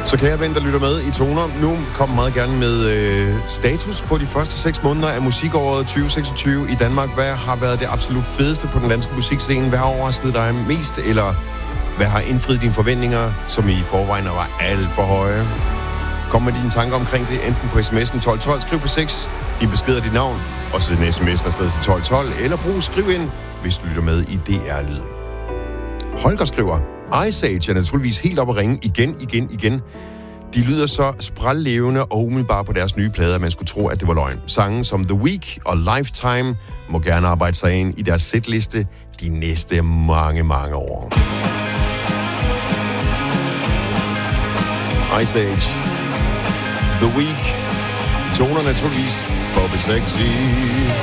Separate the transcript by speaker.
Speaker 1: Så kære ven, der lytter med i Toner, nu kommer meget gerne med status på de første 6 måneder af musikåret 2026 i Danmark. Hvad har været det absolut fedeste på den danske musikscene? Hvad har overrasket dig mest, eller hvad har indfriet dine forventninger, som i forvejen var alt for høje? Kom med dine tanker omkring det, enten på sms'en 1212, skriv på 6, din besked og dit navn, og send sms'en afsted til 1212, eller brug skriv ind, hvis du lytter med i DR-lyd. Holger skriver, Ice Age er naturligvis helt op at ringe igen. De lyder så sprællevende og umiddelbare på deres nye plader, at man skulle tro, at det var løgn. Sange som The Week og Lifetime må gerne arbejde sig ind i deres setliste de næste mange år. Ice Age, The Week, Toner naturligvis, Bobby Sexy.